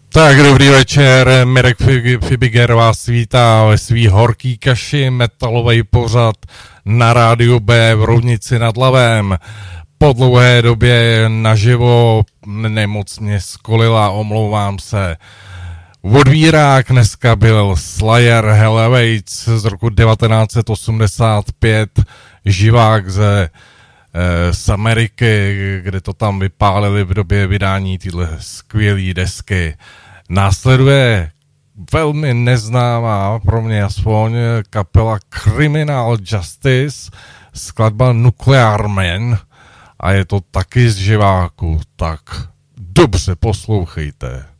Tak dobrý večer, Mirek Fibiger vás vítá ve svý horký kaši, metalovej pořad na rádiu B v Roudnici nad Labem. Po dlouhé době naživo, nemoc mě skolila, omlouvám se. Odvírák dneska byl Slayer Hell Awaits z roku 1985, živák z Ameriky, kde to tam vypálili v době vydání tyhle skvělé desky. Následuje velmi neznámá, pro mě aspoň, kapela Criminal Justice, skladba Nuclear Man a je to taky z živáku, tak dobře poslouchejte.